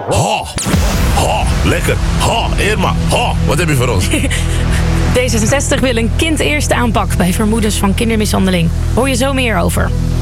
Ha, ha, lekker. Ha, Irma, ha, wat heb je voor ons? D66 wil een kind eerst aanpak bij vermoedens van kindermishandeling. Hoor je zo meer over.